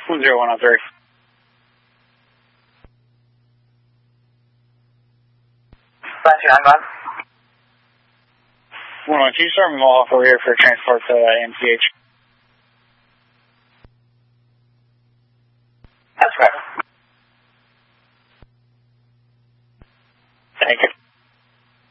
0103. 112, Sergeant Mohawk over here for transport to MCH. That's correct.